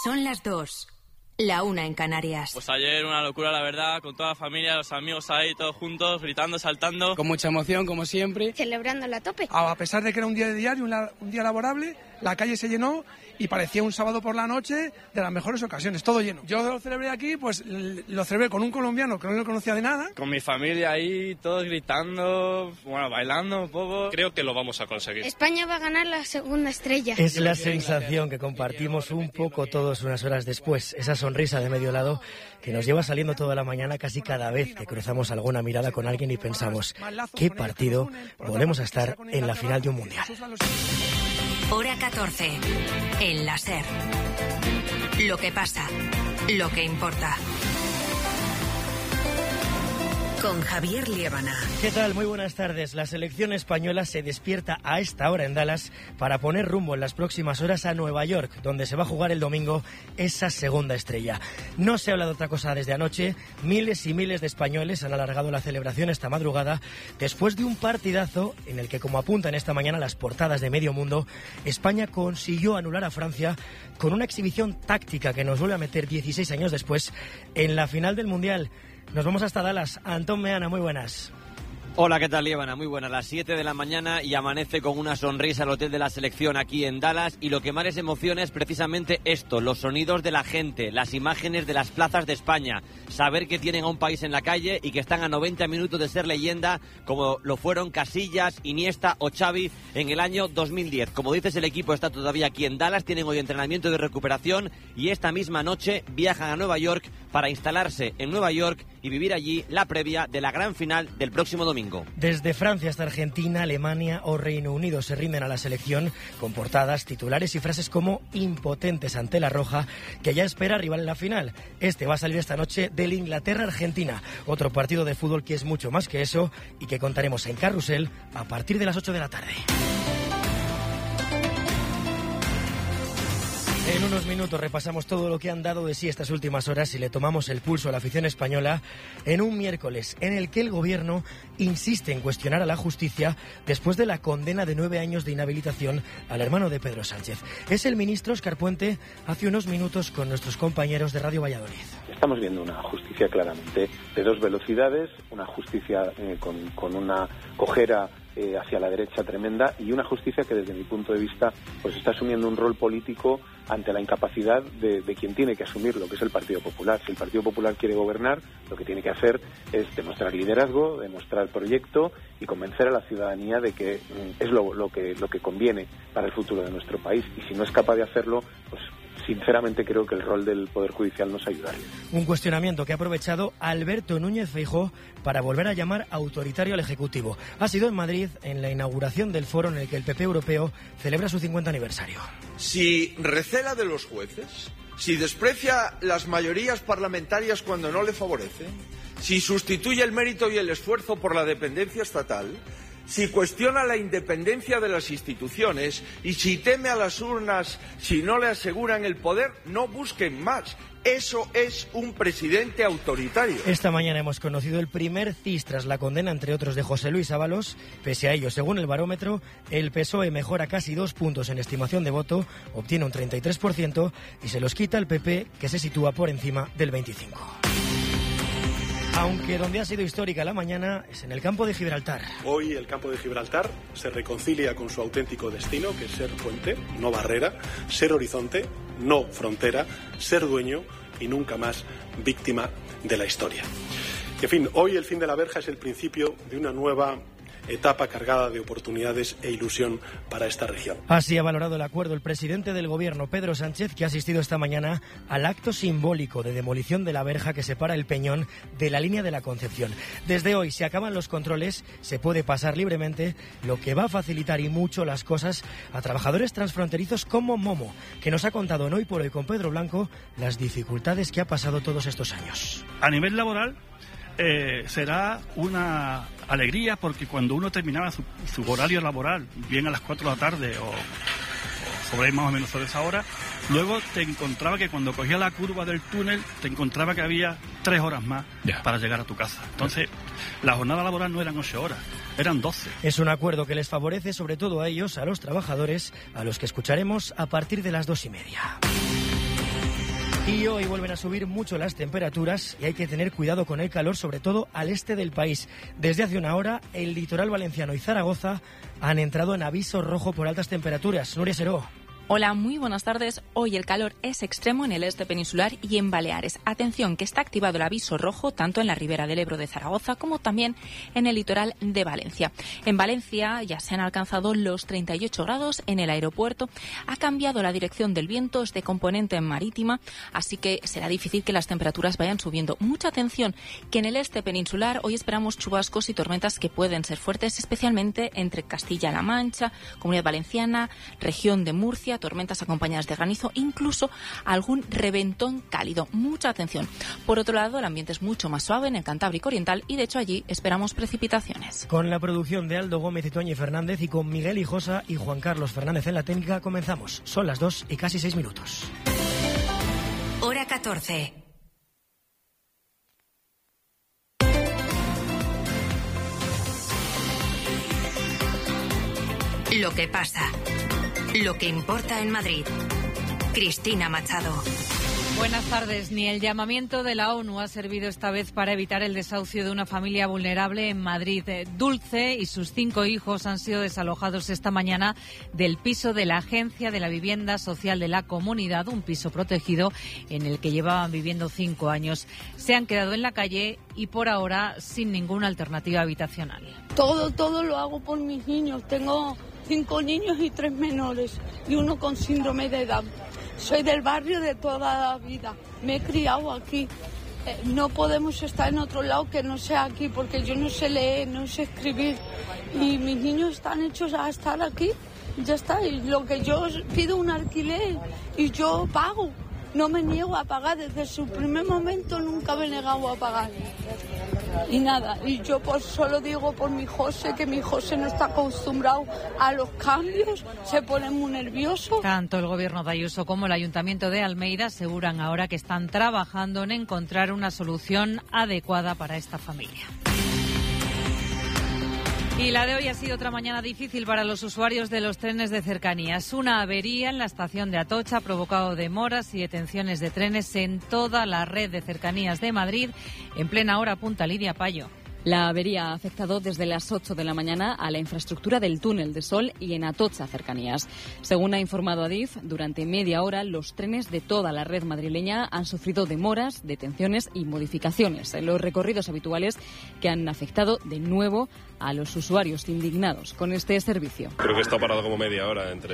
Son las 2, la 1 en Canarias. Pues ayer una locura, la verdad, con toda la familia, los amigos ahí, todos juntos, gritando, saltando. Con mucha emoción, como siempre. Celebrándola a tope. A pesar de que era un día de diario, un día laborable, la calle se llenó y parecía un sábado por la noche de las mejores ocasiones, todo lleno. Yo lo celebré aquí, pues lo celebré con un colombiano que no lo conocía de nada. Con mi familia ahí, todos gritando, bueno, bailando un poco. Creo que lo vamos a conseguir. España va a ganar la segunda estrella. Es la sensación que compartimos un poco todos unas horas después. Esa sonrisa de medio lado que nos lleva saliendo toda la mañana casi cada vez que cruzamos alguna mirada con alguien y pensamos, ¿qué partido volvemos a estar en la final de un mundial? Hora 14, en la SER. Lo que pasa, lo que importa. Con Javier Liébana. ¿Qué tal? Muy buenas tardes. La selección española se despierta a esta hora en Dallas para poner rumbo en las próximas horas a Nueva York, donde se va a jugar el domingo esa segunda estrella. No se habla de otra cosa desde anoche. Miles y miles de españoles han alargado la celebración esta madrugada después de un partidazo en el que, como apuntan esta mañana las portadas de Medio Mundo, España consiguió anular a Francia con una exhibición táctica que nos vuelve a meter 16 años después en la final del Mundial. Nos vamos hasta Dallas. Antón Meana, muy buenas. Hola, ¿qué tal, Liébana? Muy buenas. Las 7 de la mañana y amanece con una sonrisa el hotel de la selección aquí en Dallas. Y lo que más les emociona es precisamente esto, los sonidos de la gente, las imágenes de las plazas de España. Saber que tienen a un país en la calle y que están a 90 minutos de ser leyenda, como lo fueron Casillas, Iniesta o Xavi en el año 2010. Como dices, el equipo está todavía aquí en Dallas, tienen hoy entrenamiento de recuperación y esta misma noche viajan a Nueva York para instalarse en Nueva York y vivir allí la previa de la gran final del próximo domingo. Desde Francia hasta Argentina, Alemania o Reino Unido se rinden a la selección con portadas, titulares y frases como impotentes ante la roja, que ya espera rival en la final. Este va a salir esta noche del Inglaterra-Argentina, otro partido de fútbol que es mucho más que eso y que contaremos en Carrusel a partir de las 8 de la tarde. En unos minutos repasamos todo lo que han dado de sí estas últimas horas y le tomamos el pulso a la afición española en un miércoles en el que el gobierno insiste en cuestionar a la justicia después de la condena de 9 años de inhabilitación al hermano de Pedro Sánchez. Es el ministro Óscar Puente hace unos minutos con nuestros compañeros de Radio Valladolid. Estamos viendo una justicia claramente de dos velocidades, una justicia con una cojera hacia la derecha tremenda y una justicia que desde mi punto de vista pues está asumiendo un rol político ante la incapacidad de quien tiene que asumirlo, que es el Partido Popular. Si el Partido Popular quiere gobernar, lo que tiene que hacer es demostrar liderazgo, demostrar proyecto y convencer a la ciudadanía de que es lo que conviene para el futuro de nuestro país. Y si no es capaz de hacerlo, pues sinceramente creo que el rol del Poder Judicial nos ayudaría. Un cuestionamiento que ha aprovechado Alberto Núñez Feijóo para volver a llamar autoritario al Ejecutivo. Ha sido en Madrid, en la inauguración del foro en el que el PP europeo celebra su 50 aniversario. Si recela de los jueces, si desprecia las mayorías parlamentarias cuando no le favorecen, si sustituye el mérito y el esfuerzo por la dependencia estatal, si cuestiona la independencia de las instituciones y si teme a las urnas si no le aseguran el poder, no busquen más. Eso es un presidente autoritario. Esta mañana hemos conocido el primer CIS tras la condena, entre otros, de José Luis Ábalos. Pese a ello, según el barómetro, el PSOE mejora casi 2 puntos en estimación de voto, obtiene un 33% y se los quita el PP, que se sitúa por encima del 25%. Aunque donde ha sido histórica la mañana es en el campo de Gibraltar. Hoy el campo de Gibraltar se reconcilia con su auténtico destino, que es ser puente, no barrera, ser horizonte, no frontera, ser dueño y nunca más víctima de la historia. En fin, hoy el fin de la verja es el principio de una nueva etapa cargada de oportunidades e ilusión para esta región. Así ha valorado el acuerdo el presidente del gobierno, Pedro Sánchez, que ha asistido esta mañana al acto simbólico de demolición de la verja que separa el Peñón de la línea de la Concepción. Desde hoy se acaban los controles, se puede pasar libremente, lo que va a facilitar y mucho las cosas a trabajadores transfronterizos como Momo, que nos ha contado en Hoy por Hoy con Pedro Blanco las dificultades que ha pasado todos estos años. A nivel laboral, será una alegría porque cuando uno terminaba su horario laboral, bien a las 4 de la tarde o sobre más o menos sobre esa hora, luego te encontraba que cuando cogía la curva del túnel, te encontraba que había 3 horas más para llegar a tu casa. Entonces, la jornada laboral no eran 8 horas, eran 12. Es un acuerdo que les favorece sobre todo a ellos, a los trabajadores, a los que escucharemos a partir de las 2:30. Y hoy vuelven a subir mucho las temperaturas y hay que tener cuidado con el calor, sobre todo al este del país. Desde hace una hora, el litoral valenciano y Zaragoza han entrado en aviso rojo por altas temperaturas. Nuria Seró. Hola, muy buenas tardes. Hoy el calor es extremo en el este peninsular y en Baleares. Atención, que está activado el aviso rojo tanto en la ribera del Ebro de Zaragoza como también en el litoral de Valencia. En Valencia ya se han alcanzado los 38 grados en el aeropuerto. Ha cambiado la dirección del viento, es de componente marítima, así que será difícil que las temperaturas vayan subiendo. Mucha atención, que en el este peninsular hoy esperamos chubascos y tormentas que pueden ser fuertes, especialmente entre Castilla-La Mancha, Comunidad Valenciana, región de Murcia, tormentas acompañadas de granizo, incluso algún reventón cálido. Mucha atención. Por otro lado, el ambiente es mucho más suave en el Cantábrico Oriental y, de hecho, allí esperamos precipitaciones. Con la producción de Aldo Gómez y Toñi Fernández y con Miguel Hijosa y Juan Carlos Fernández en la técnica, comenzamos. Son las 2 y casi 6 minutos. Hora 14. Lo que pasa. Lo que importa en Madrid. Cristina Machado. Buenas tardes. Ni el llamamiento de la ONU ha servido esta vez para evitar el desahucio de una familia vulnerable en Madrid. Dulce y sus 5 hijos han sido desalojados esta mañana del piso de la Agencia de la Vivienda Social de la Comunidad, un piso protegido en el que llevaban viviendo 5 años. Se han quedado en la calle y por ahora sin ninguna alternativa habitacional. Todo lo hago por mis niños. Tengo 5 niños y 3 menores y uno con síndrome de Down. Soy del barrio de toda la vida, me he criado aquí. No podemos estar en otro lado que no sea aquí, porque yo no sé leer, no sé escribir y mis niños están hechos a estar aquí. Ya está, y lo que yo pido un alquiler y yo pago. No me niego a pagar, desde su primer momento nunca me he negado a pagar. Y nada, y yo solo digo por mi José, que mi José no está acostumbrado a los cambios, se pone muy nervioso. Tanto el gobierno de Ayuso como el Ayuntamiento de Almeida aseguran ahora que están trabajando en encontrar una solución adecuada para esta familia. Y la de hoy ha sido otra mañana difícil para los usuarios de los trenes de cercanías. Una avería en la estación de Atocha ha provocado demoras y detenciones de trenes en toda la red de cercanías de Madrid en plena hora punta. Lidia Payo. La avería ha afectado desde las 8 de la mañana a la infraestructura del túnel de Sol y en Atocha cercanías. Según ha informado Adif, durante media hora los trenes de toda la red madrileña han sufrido demoras, detenciones y modificaciones en los recorridos habituales que han afectado de nuevo a los usuarios indignados con este servicio. Creo que está parado como media hora en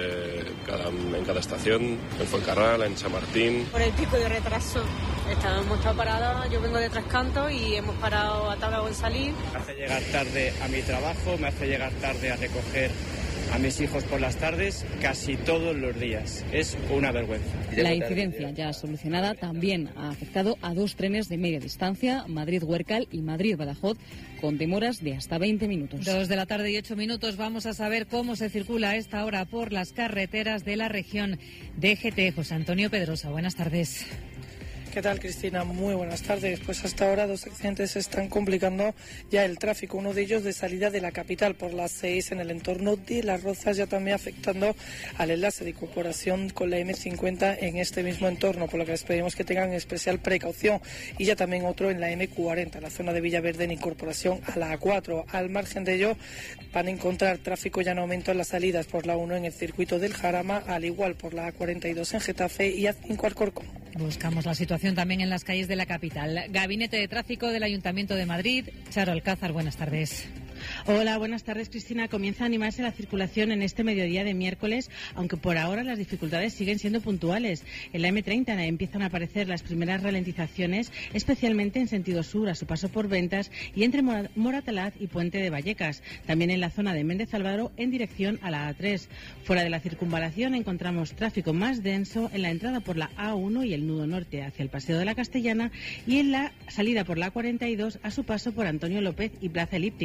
cada estación, en Fuencarral, en Chamartín. Por el pico de retraso. Hemos estado parados, yo vengo de Tres Cantos y hemos parado a tarde o en salir. Me hace llegar tarde a mi trabajo, me hace llegar tarde a recoger a mis hijos por las tardes, casi todos los días. Es una vergüenza. La incidencia ya solucionada también ha afectado a 2 trenes de media distancia, Madrid-Huércal y Madrid-Badajoz, con demoras de hasta 20 minutos. 2 de la tarde y 8 minutos. Vamos a saber cómo se circula a esta hora por las carreteras de la región. DGT, José Antonio Pedrosa, buenas tardes. ¿Qué tal, Cristina? Muy buenas tardes. Pues hasta ahora 2 accidentes están complicando ya el tráfico. Uno de ellos de salida de la capital por las 6 en el entorno de Las Rozas, ya también afectando al enlace de incorporación con la M50 en este mismo entorno, por lo que les pedimos que tengan especial precaución. Y ya también otro en la M40, en la zona de Villaverde en incorporación a la A4. Al margen de ello, van a encontrar tráfico ya en aumento en las salidas por la 1 en el circuito del Jarama, al igual por la A42 en Getafe y A5 Alcorcón. Buscamos la situación también en las calles de la capital. Gabinete de Tráfico del Ayuntamiento de Madrid. Charo Alcázar, buenas tardes. Hola, buenas tardes, Cristina. Comienza a animarse la circulación en este mediodía de miércoles, aunque por ahora las dificultades siguen siendo puntuales. En la M30 empiezan a aparecer las primeras ralentizaciones, especialmente en sentido sur, a su paso por Ventas y entre Moratalaz y Puente de Vallecas. También en la zona de Méndez Álvaro en dirección a la A3. Fuera de la circunvalación encontramos tráfico más denso en la entrada por la A1 y el nudo norte hacia el Paseo de la Castellana y en la salida por la A42 a su paso por Antonio López y Plaza Elíptica.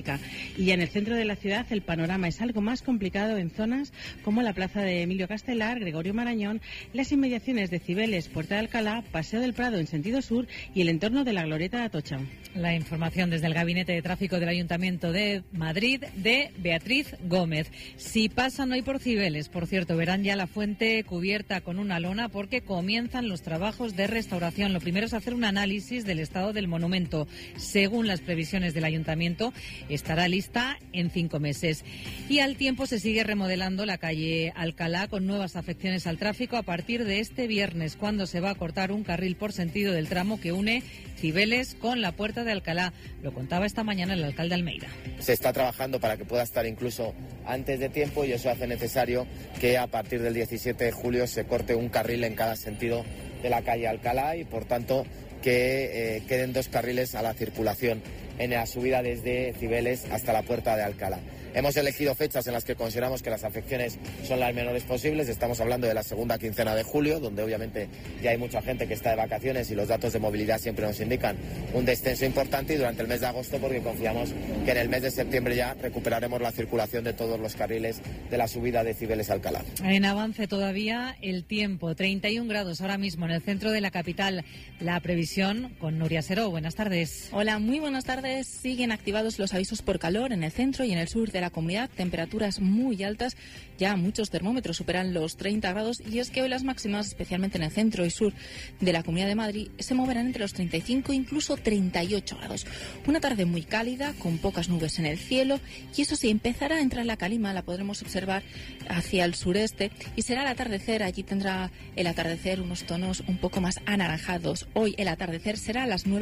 Y en el centro de la ciudad el panorama es algo más complicado en zonas como la plaza de Emilio Castelar, Gregorio Marañón, las inmediaciones de Cibeles, Puerta de Alcalá, Paseo del Prado en sentido sur y el entorno de la Glorieta de Atocha. La información desde el Gabinete de Tráfico del Ayuntamiento de Madrid de Beatriz Gómez. Si pasan hoy por Cibeles, por cierto, verán ya la fuente cubierta con una lona porque comienzan los trabajos de restauración. Lo primero es hacer un análisis del estado del monumento. Según las previsiones del Ayuntamiento, estará lista en 5 meses. Y al tiempo se sigue remodelando la calle Alcalá con nuevas afecciones al tráfico a partir de este viernes, cuando se va a cortar un carril por sentido del tramo que une Cibeles con la Puerta de Alcalá. Lo contaba esta mañana el alcalde Almeida. Se está trabajando para que pueda estar incluso antes de tiempo y eso hace necesario que a partir del 17 de julio se corte un carril en cada sentido de la calle Alcalá y por tanto que queden 2 carriles a la circulación en la subida desde Cibeles hasta la Puerta de Alcalá. Hemos elegido fechas en las que consideramos que las afecciones son las menores posibles. Estamos hablando de la segunda quincena de julio, donde obviamente ya hay mucha gente que está de vacaciones y los datos de movilidad siempre nos indican un descenso importante, y durante el mes de agosto, porque confiamos que en el mes de septiembre ya recuperaremos la circulación de todos los carriles de la subida de Cibeles a Alcalá. En avance todavía el tiempo, 31 grados ahora mismo en el centro de la capital. La previsión con Nuria Seró. Buenas tardes. Hola, muy buenas tardes. Siguen activados los avisos por calor en el centro y en el sur de la comunidad, temperaturas muy altas, ya muchos termómetros superan los 30 grados y es que hoy las máximas, especialmente en el centro y sur de la Comunidad de Madrid, se moverán entre los 35 e incluso 38 grados. Una tarde muy cálida, con pocas nubes en el cielo y eso sí, empezará a entrar la calima, la podremos observar hacia el sureste y será el atardecer, allí tendrá el atardecer unos tonos un poco más anaranjados. Hoy el atardecer será a las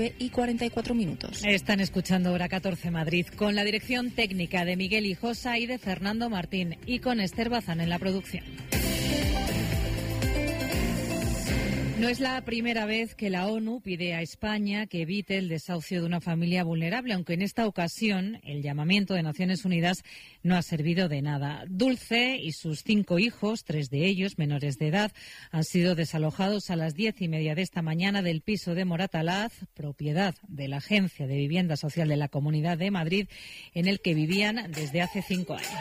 9:44. Están escuchando Hora 14 Madrid con la dirección técnica de Miguel Hijosa y de Fernando Martín y con Esther Bazán en la producción. No es la primera vez que la ONU pide a España que evite el desahucio de una familia vulnerable, aunque en esta ocasión el llamamiento de Naciones Unidas no ha servido de nada. Dulce y sus 5 hijos, 3 de ellos menores de edad, han sido desalojados a las 10:30 de esta mañana del piso de Moratalaz, propiedad de la Agencia de Vivienda Social de la Comunidad de Madrid, en el que vivían desde hace 5 años.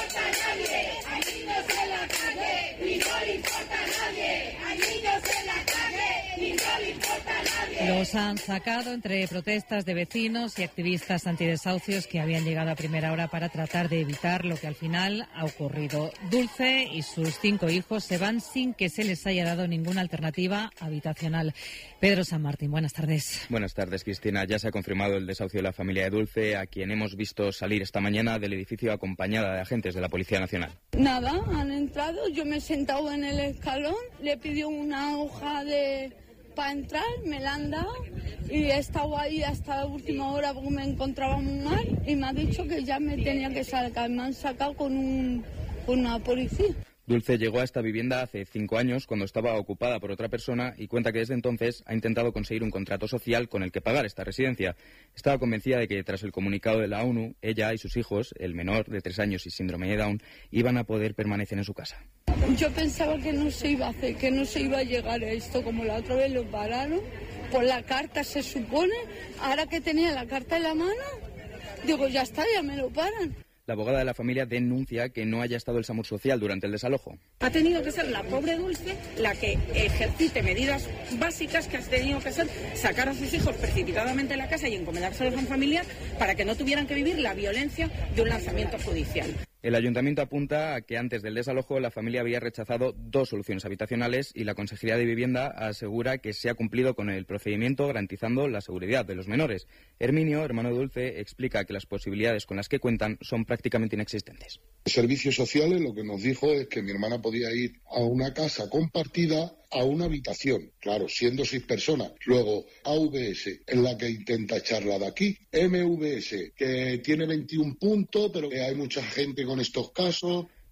Los han sacado entre protestas de vecinos y activistas antidesahucios que habían llegado a primera hora para tratar de evitar lo que al final ha ocurrido. Dulce y sus 5 hijos se van sin que se les haya dado ninguna alternativa habitacional. Pedro San Martín, buenas tardes. Buenas tardes, Cristina. Ya se ha confirmado el desahucio de la familia de Dulce, a quien hemos visto salir esta mañana del edificio acompañada de agentes de la Policía Nacional. Nada, han entrado, yo me he sentado en el escalón, le pidió una hoja para entrar, me la han dado y he estado ahí hasta la última hora porque me encontraba muy mal y me ha dicho que ya me tenía que sacar. Me han sacado con una policía. Dulce llegó a esta vivienda hace 5 años cuando estaba ocupada por otra persona y cuenta que desde entonces ha intentado conseguir un contrato social con el que pagar esta residencia. Estaba convencida de que tras el comunicado de la ONU, ella y sus hijos, el menor de 3 años y síndrome de Down, iban a poder permanecer en su casa. Yo pensaba que no se iba a hacer, que no se iba a llegar a esto, como la otra vez lo pararon por la carta, se supone. Ahora que tenía la carta en la mano, digo, ya está, ya me lo paran. La abogada de la familia denuncia que no haya estado el SAMUR social durante el desalojo. Ha tenido que ser la pobre Dulce la que ejercite medidas básicas que ha tenido que ser sacar a sus hijos precipitadamente de la casa y encomendárselos a un familiar para que no tuvieran que vivir la violencia de un lanzamiento judicial. El ayuntamiento apunta a que antes del desalojo la familia había rechazado 2 soluciones habitacionales y la Consejería de Vivienda asegura que se ha cumplido con el procedimiento garantizando la seguridad de los menores. Herminio, hermano de Dulce, explica que las posibilidades con las que cuentan son prácticamente inexistentes. Servicios sociales lo que nos dijo es que mi hermana podía ir a una casa compartida a una habitación, claro, siendo 6 personas. Luego AVS, en la que intenta echarla de aquí. MVS, que tiene 21 puntos, pero que hay mucha gente con estos casos.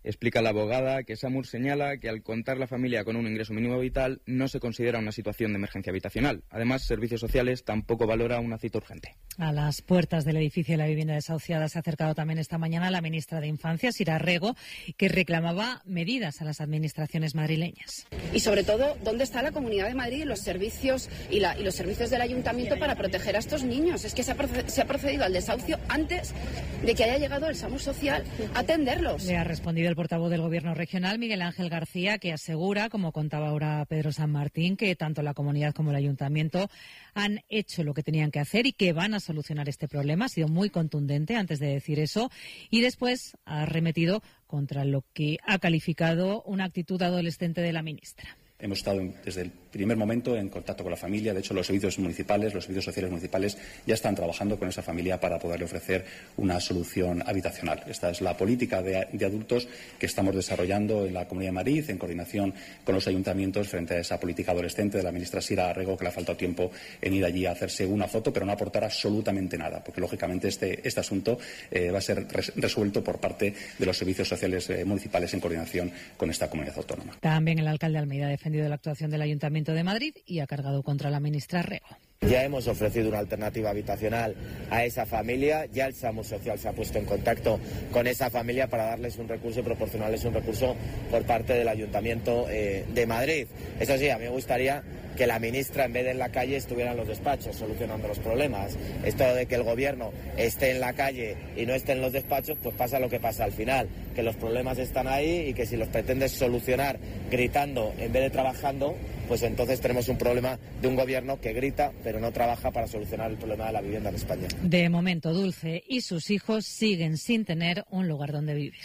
Explica la abogada que Samur señala que al contar la familia con un ingreso mínimo vital no se considera una situación de emergencia habitacional. Además, Servicios Sociales tampoco valora una cita urgente. A las puertas del edificio de la vivienda desahuciada se ha acercado también esta mañana la ministra de Infancia, Sira Rego, que reclamaba medidas a las administraciones madrileñas. Y sobre todo, ¿dónde está la Comunidad de Madrid y los servicios los servicios del ayuntamiento para proteger a estos niños? Es que se ha procedido al desahucio antes de que haya llegado el SAMUR social a atenderlos. Le ha respondido el portavoz del Gobierno regional, Miguel Ángel García, que asegura, como contaba ahora Pedro San Martín, que tanto la comunidad como el ayuntamiento han hecho lo que tenían que hacer y que van a solucionar este problema. Ha sido muy contundente antes de decir eso y después ha arremetido contra lo que ha calificado una actitud adolescente de la ministra. Hemos estado desde el primer momento en contacto con la familia. De hecho, los servicios municipales, los servicios sociales municipales ya están trabajando con esa familia para poderle ofrecer una solución habitacional. Esta es la política de adultos que estamos desarrollando en la Comunidad de Madrid en coordinación con los ayuntamientos frente a esa política adolescente de la ministra Sira Rego, que le ha faltado tiempo en ir allí a hacerse una foto, pero no aportar absolutamente nada, porque lógicamente este asunto va a ser resuelto por parte de los servicios sociales municipales en coordinación con esta comunidad autónoma. También el alcalde Almeida ha defendido de la actuación del Ayuntamiento de Madrid y ha cargado contra la ministra Rego. Ya hemos ofrecido una alternativa habitacional a esa familia, ya el SAMUR social se ha puesto en contacto con esa familia para darles un recurso y proporcionarles un recurso por parte del Ayuntamiento de Madrid. Eso sí, a mí me gustaría que la ministra, en vez de en la calle, estuviera en los despachos solucionando los problemas. Esto de que el gobierno esté en la calle y no esté en los despachos, pues pasa lo que pasa al final, que los problemas están ahí y que si los pretendes solucionar gritando en vez de trabajando, pues entonces tenemos un problema de un gobierno que grita pero no trabaja para solucionar el problema de la vivienda en España. De momento, Dulce y sus hijos siguen sin tener un lugar donde vivir.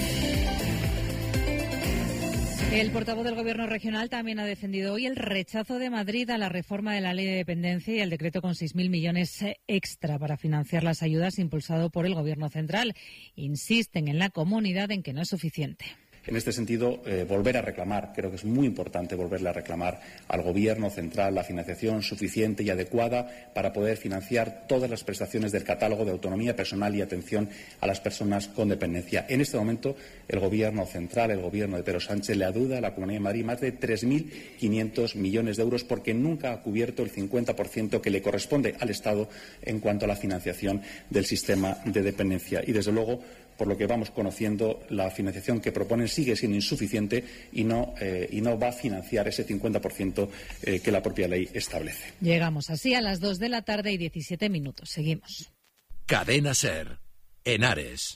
El portavoz del Gobierno regional también ha defendido hoy el rechazo de Madrid a la reforma de la Ley de Dependencia y el decreto con 6.000 millones extra para financiar las ayudas impulsado por el Gobierno central. Insisten en la comunidad en que no es suficiente. En este sentido, volver a reclamar, creo que es muy importante volverle a reclamar al Gobierno central la financiación suficiente y adecuada para poder financiar todas las prestaciones del catálogo de autonomía personal y atención a las personas con dependencia. En este momento, el Gobierno central, el Gobierno de Pedro Sánchez, le adeuda a la Comunidad de Madrid más de 3.500 millones de euros porque nunca ha cubierto el 50% que le corresponde al Estado en cuanto a la financiación del sistema de dependencia. Y, desde luego, por lo que vamos conociendo, la financiación que proponen sigue siendo insuficiente y no va a financiar ese 50% que la propia ley establece. Llegamos así a las 2 de la tarde y 17 minutos. Seguimos. Cadena SER, Henares.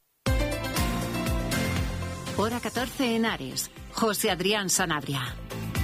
Hora 14 en Ares. José Adrián Sanabria.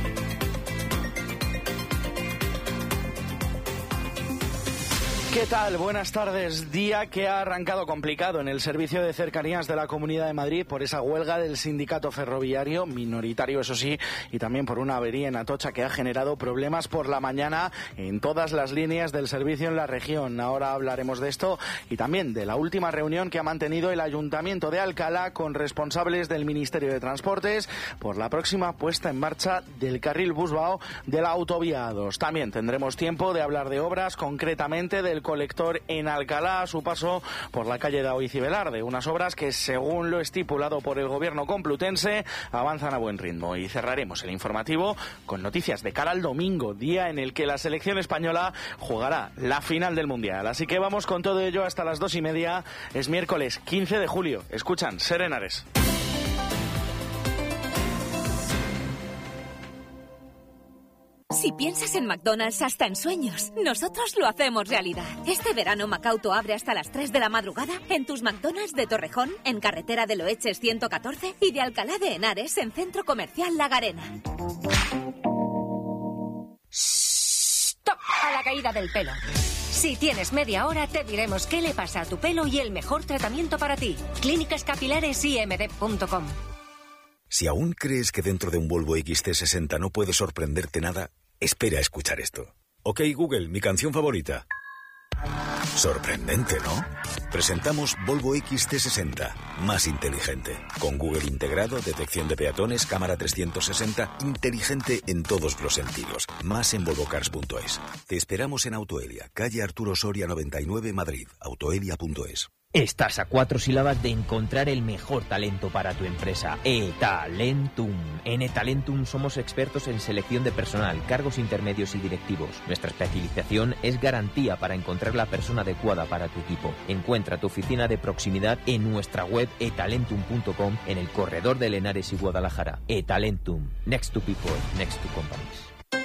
¿Qué tal? Buenas tardes. Día que ha arrancado complicado en el servicio de cercanías de la Comunidad de Madrid por esa huelga del sindicato ferroviario, minoritario eso sí, y también por una avería en Atocha que ha generado problemas por la mañana en todas las líneas del servicio en la región. Ahora hablaremos de esto y también de la última reunión que ha mantenido el Ayuntamiento de Alcalá con responsables del Ministerio de Transportes por la próxima puesta en marcha del carril Busbao de la autovía A2. También tendremos tiempo de hablar de obras, concretamente del colector en Alcalá a su paso por la calle Daoiz y Velarde, unas obras que, según lo estipulado por el gobierno complutense, avanzan a buen ritmo. Y cerraremos el informativo con noticias de cara al domingo, día en el que la selección española jugará la final del Mundial. Así que vamos con todo ello hasta las 2:30. Es miércoles 15 de julio. Escuchan SER Henares. Si piensas en McDonald's hasta en sueños, nosotros lo hacemos realidad. Este verano Macauto abre hasta las 3 de la madrugada en tus McDonald's de Torrejón, en Carretera de Loeches 114 y de Alcalá de Henares en Centro Comercial La Garena. ¡Stop! A la caída del pelo. Si tienes media hora, te diremos qué le pasa a tu pelo y el mejor tratamiento para ti. Clínicas Capilares IMD.com. Si aún crees que dentro de un Volvo XC60 no puede sorprenderte nada, espera a escuchar esto. Ok, Google, mi canción favorita. Sorprendente, ¿no? Presentamos Volvo XC60, más inteligente. Con Google integrado, detección de peatones, cámara 360, inteligente en todos los sentidos. Más en volvocars.es. Te esperamos en Autoelia, calle Arturo Soria 99, Madrid. Autoelia.es. Estás a 4 sílabas de encontrar el mejor talento para tu empresa. eTalentum. En eTalentum somos expertos en selección de personal, cargos intermedios y directivos. Nuestra especialización es garantía para encontrar la persona adecuada para tu equipo. Encuentra tu oficina de proximidad en nuestra web etalentum.com, en el corredor de Henares y Guadalajara. eTalentum. Next to people, next to companies.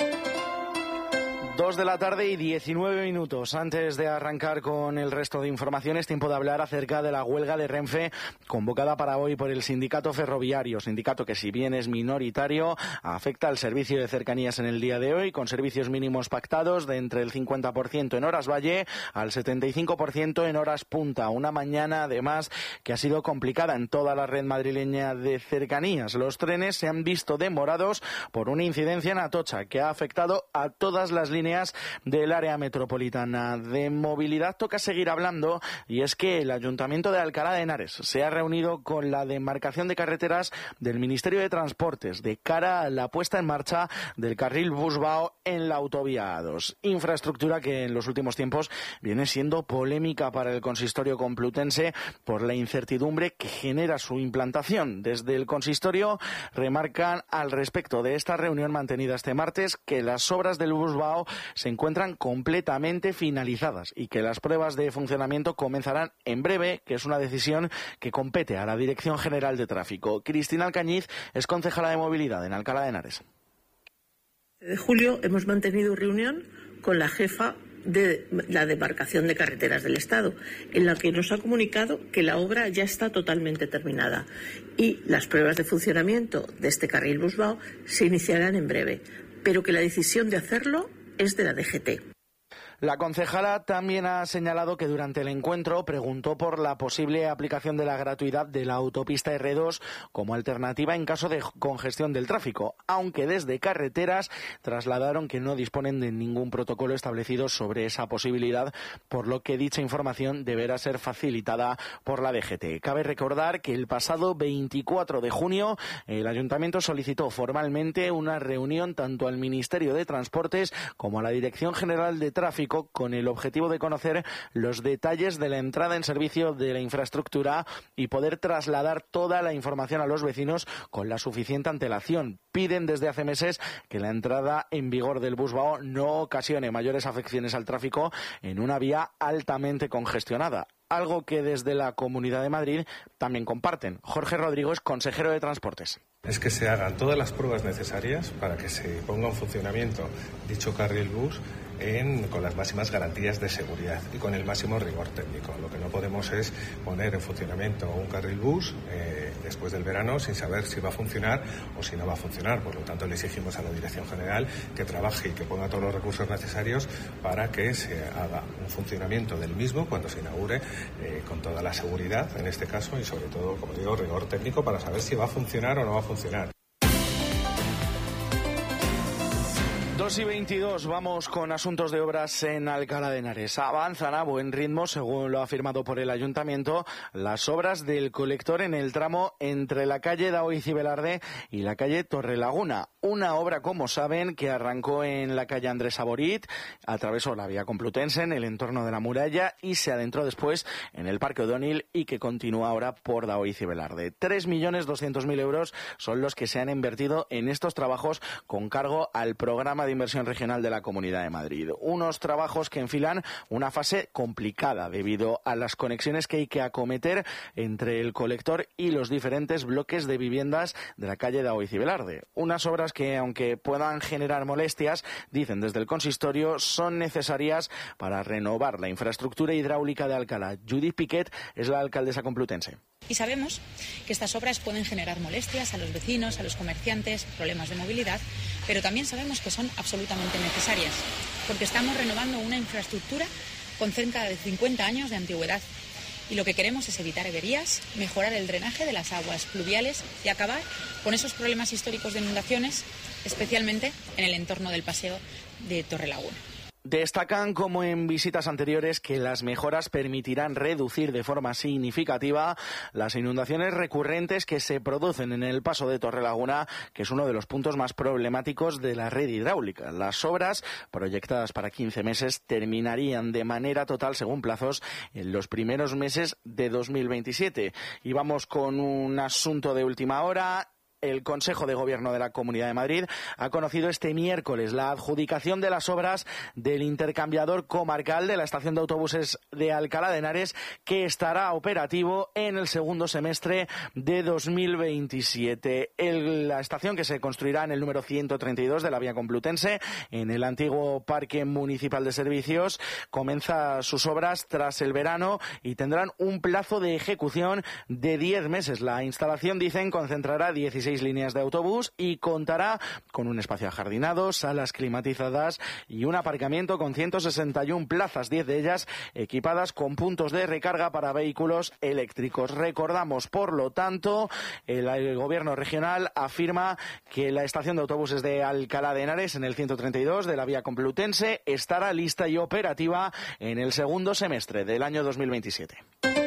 2 de la tarde y 19 minutos. Antes de arrancar con el resto de informaciones, tiempo de hablar acerca de la huelga de Renfe convocada para hoy por el sindicato ferroviario. Sindicato que, si bien es minoritario, afecta al servicio de cercanías en el día de hoy, con servicios mínimos pactados de entre el 50% en horas valle al 75% en horas punta. Una mañana, además, que ha sido complicada en toda la red madrileña de cercanías. Los trenes se han visto demorados por una incidencia en Atocha que ha afectado a todas las líneas del área metropolitana. De movilidad toca seguir hablando, y es que el Ayuntamiento de Alcalá de Henares se ha reunido con la demarcación de carreteras del Ministerio de Transportes de cara a la puesta en marcha del carril Busbao en la autovía A2. Infraestructura que en los últimos tiempos viene siendo polémica para el consistorio complutense por la incertidumbre que genera su implantación. Desde el consistorio remarcan al respecto de esta reunión mantenida este martes que las obras del Busbao se encuentran completamente finalizadas y que las pruebas de funcionamiento comenzarán en breve, que es una decisión que compete a la Dirección General de Tráfico. Cristina Alcañiz es concejala de movilidad en Alcalá de Henares. De julio hemos mantenido reunión con la jefa de la demarcación de carreteras del Estado, en la que nos ha comunicado que la obra ya está totalmente terminada y las pruebas de funcionamiento de este carril Busbao se iniciarán en breve, pero que la decisión de hacerlo es de la DGT. La concejala también ha señalado que durante el encuentro preguntó por la posible aplicación de la gratuidad de la autopista R2 como alternativa en caso de congestión del tráfico, aunque desde carreteras trasladaron que no disponen de ningún protocolo establecido sobre esa posibilidad, por lo que dicha información deberá ser facilitada por la DGT. Cabe recordar que el pasado 24 de junio el Ayuntamiento solicitó formalmente una reunión tanto al Ministerio de Transportes como a la Dirección General de Tráfico con el objetivo de conocer los detalles de la entrada en servicio de la infraestructura y poder trasladar toda la información a los vecinos con la suficiente antelación. Piden desde hace meses que la entrada en vigor del Busbao no ocasione mayores afecciones al tráfico en una vía altamente congestionada, algo que desde la Comunidad de Madrid también comparten. Jorge Rodríguez, consejero de Transportes. Es que se hagan todas las pruebas necesarias para que se ponga en funcionamiento dicho carril bus con las máximas garantías de seguridad y con el máximo rigor técnico. Lo que no podemos es poner en funcionamiento un carril bus después del verano sin saber si va a funcionar o si no va a funcionar. Por lo tanto, le exigimos a la Dirección General que trabaje y que ponga todos los recursos necesarios para que se haga un funcionamiento del mismo cuando se inaugure con toda la seguridad, en este caso, y sobre todo, como digo, rigor técnico para saber si va a funcionar o no va a funcionar. 2:22, vamos con asuntos de obras en Alcalá de Henares. Avanzan a buen ritmo, según lo ha afirmado por el Ayuntamiento, las obras del colector en el tramo entre la calle Daoiz y Velarde y la calle Torrelaguna. Una obra, como saben, que arrancó en la calle Andrés Saborit, atravesó la vía Complutense en el entorno de la muralla y se adentró después en el Parque O'Donnell y que continúa ahora por Daoiz y Velarde. 3.200.000 euros son los que se han invertido en estos trabajos con cargo al programa de inversión regional de la Comunidad de Madrid. Unos trabajos que enfilan una fase complicada debido a las conexiones que hay que acometer entre el colector y los diferentes bloques de viviendas de la calle Daoiz y Velarde. Unas obras que, aunque puedan generar molestias, dicen desde el consistorio, son necesarias para renovar la infraestructura hidráulica de Alcalá. Judith Piquet es la alcaldesa complutense. Y sabemos que estas obras pueden generar molestias a los vecinos, a los comerciantes, problemas de movilidad, pero también sabemos que son absolutamente necesarias, porque estamos renovando una infraestructura con cerca de 50 años de antigüedad. Y lo que queremos es evitar averías, mejorar el drenaje de las aguas pluviales y acabar con esos problemas históricos de inundaciones, especialmente en el entorno del paseo de Torrelaguna. Destacan, como en visitas anteriores, que las mejoras permitirán reducir de forma significativa las inundaciones recurrentes que se producen en el paso de Torrelaguna, que es uno de los puntos más problemáticos de la red hidráulica. Las obras, proyectadas para 15 meses, terminarían de manera total, según plazos, en los primeros meses de 2027. Y vamos con un asunto de última hora. El Consejo de Gobierno de la Comunidad de Madrid ha conocido este miércoles la adjudicación de las obras del intercambiador comarcal de la estación de autobuses de Alcalá de Henares, que estará operativo en el segundo semestre de 2027. La estación, que se construirá en el número 132 de la vía Complutense, en el antiguo Parque Municipal de Servicios, comienza sus obras tras el verano y tendrán un plazo de ejecución de 10 meses. La instalación, dicen, concentrará 16 líneas de autobús y contará con un espacio ajardinado, salas climatizadas y un aparcamiento con 161 plazas, 10 de ellas equipadas con puntos de recarga para vehículos eléctricos. Recordamos, por lo tanto, el Gobierno regional afirma que la estación de autobuses de Alcalá de Henares, en el 132 de la vía Complutense, estará lista y operativa en el segundo semestre del año 2027.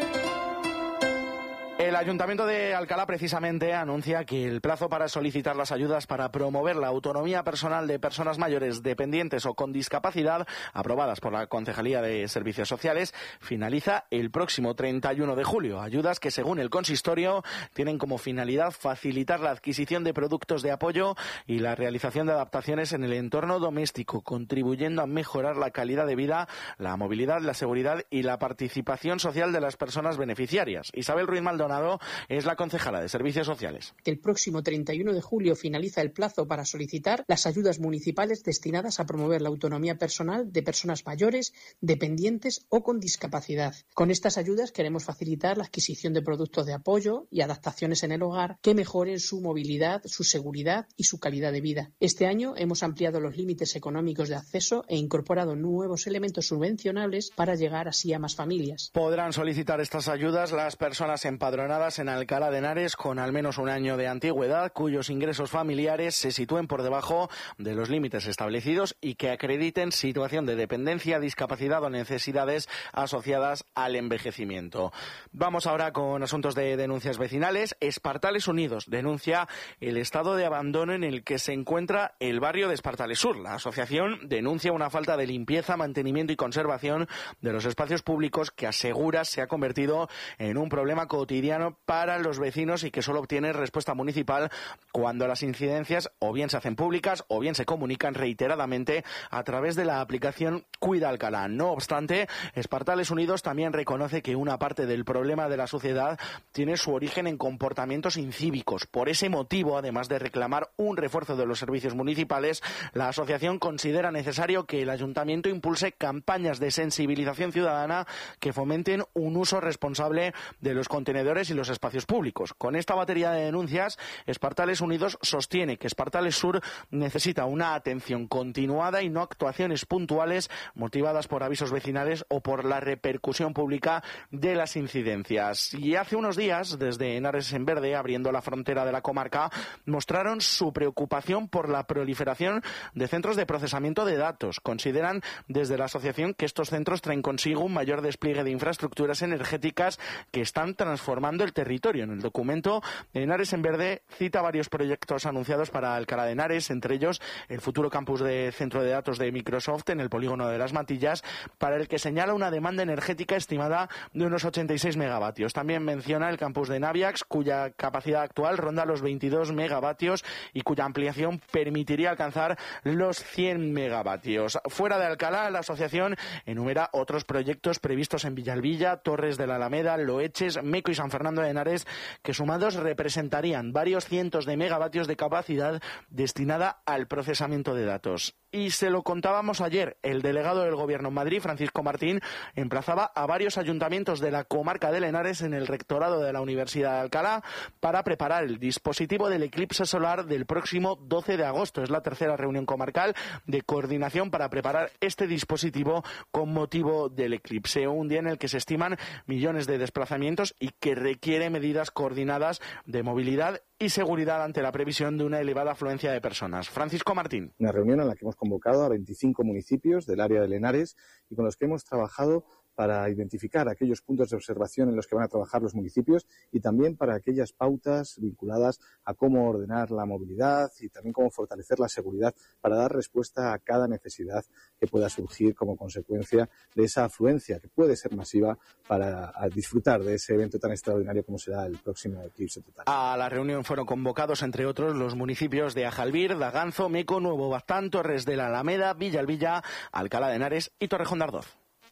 El Ayuntamiento de Alcalá, precisamente, anuncia que el plazo para solicitar las ayudas para promover la autonomía personal de personas mayores, dependientes o con discapacidad, aprobadas por la Concejalía de Servicios Sociales, finaliza el próximo 31 de julio. Ayudas que, según el consistorio, tienen como finalidad facilitar la adquisición de productos de apoyo y la realización de adaptaciones en el entorno doméstico, contribuyendo a mejorar la calidad de vida, la movilidad, la seguridad y la participación social de las personas beneficiarias. Isabel Ruiz Maldonado es la concejala de Servicios Sociales. El próximo 31 de julio finaliza el plazo para solicitar las ayudas municipales destinadas a promover la autonomía personal de personas mayores, dependientes o con discapacidad. Con estas ayudas queremos facilitar la adquisición de productos de apoyo y adaptaciones en el hogar que mejoren su movilidad, su seguridad y su calidad de vida. Este año hemos ampliado los límites económicos de acceso e incorporado nuevos elementos subvencionables para llegar así a más familias. Podrán solicitar estas ayudas las personas empadronadas en Alcalá de Henares con al menos un año de antigüedad, cuyos ingresos familiares se sitúen por debajo de los límites establecidos y que acrediten situación de dependencia, discapacidad o necesidades asociadas al envejecimiento. Vamos ahora con asuntos de denuncias vecinales. Espartales Unidos denuncia el estado de abandono en el que se encuentra el barrio de Espartales Sur. La asociación denuncia una falta de limpieza, mantenimiento y conservación de los espacios públicos que, asegura, se ha convertido en un problema cotidiano para los vecinos y que solo obtiene respuesta municipal cuando las incidencias o bien se hacen públicas o bien se comunican reiteradamente a través de la aplicación Cuida Alcalá. No obstante, Espartales Unidos también reconoce que una parte del problema de la suciedad tiene su origen en comportamientos incívicos. Por ese motivo, además de reclamar un refuerzo de los servicios municipales, la asociación considera necesario que el ayuntamiento impulse campañas de sensibilización ciudadana que fomenten un uso responsable de los contenedores y los espacios públicos. Con esta batería de denuncias, Espartales Unidos sostiene que Espartales Sur necesita una atención continuada y no actuaciones puntuales motivadas por avisos vecinales o por la repercusión pública de las incidencias. Y hace unos días, desde Henares en Verde, abriendo la frontera de la comarca, mostraron su preocupación por la proliferación de centros de procesamiento de datos. Consideran desde la asociación que estos centros traen consigo un mayor despliegue de infraestructuras energéticas que están transformando el territorio. En el documento, Henares en Verde cita varios proyectos anunciados para Alcalá de Henares, entre ellos el futuro campus de centro de datos de Microsoft en el polígono de Las Matillas, para el que señala una demanda energética estimada de unos 86 megavatios. También menciona el campus de Naviax, cuya capacidad actual ronda los 22 megavatios y cuya ampliación permitiría alcanzar los 100 megavatios. Fuera de Alcalá, la asociación enumera otros proyectos previstos en Villalbilla, Torres de la Alameda, Loeches, Meco y San Fernando de Henares, que sumados representarían varios cientos de megavatios de capacidad destinada al procesamiento de datos. Y se lo contábamos ayer, el delegado del Gobierno en Madrid, Francisco Martín, emplazaba a varios ayuntamientos de la comarca de Henares en el rectorado de la Universidad de Alcalá para preparar el dispositivo del eclipse solar del próximo 12 de agosto. Es la tercera reunión comarcal de coordinación para preparar este dispositivo con motivo del eclipse, un día en el que se estiman millones de desplazamientos y que requiere medidas coordinadas de movilidad y seguridad ante la previsión de una elevada afluencia de personas. Francisco Martín. Una reunión en la que hemos convocado a 25 municipios del área de Henares y con los que hemos trabajado para identificar aquellos puntos de observación en los que van a trabajar los municipios y también para aquellas pautas vinculadas a cómo ordenar la movilidad y también cómo fortalecer la seguridad para dar respuesta a cada necesidad que pueda surgir como consecuencia de esa afluencia que puede ser masiva para disfrutar de ese evento tan extraordinario como será el próximo eclipse total. A la reunión fueron convocados, entre otros, los municipios de Ajalbir, Daganzo, Meco, Nuevo Baztán, Torres de la Alameda, Villalbilla, Alcalá de Henares y Torrejón de Ardoz.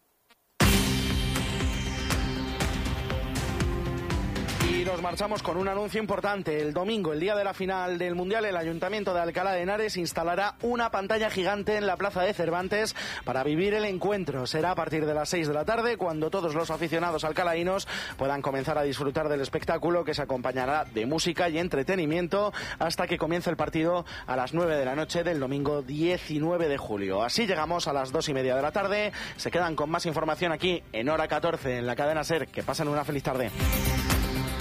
Y nos marchamos con un anuncio importante. El domingo, el día de la final del Mundial, el Ayuntamiento de Alcalá de Henares instalará una pantalla gigante en la Plaza de Cervantes para vivir el encuentro. Será a partir de las 6 de la tarde cuando todos los aficionados alcalaínos puedan comenzar a disfrutar del espectáculo, que se acompañará de música y entretenimiento hasta que comience el partido a las 9 de la noche del domingo 19 de julio. Así llegamos a las 2:30 de la tarde. Se quedan con más información aquí en Hora 14 en la cadena SER. Que pasen una feliz tarde.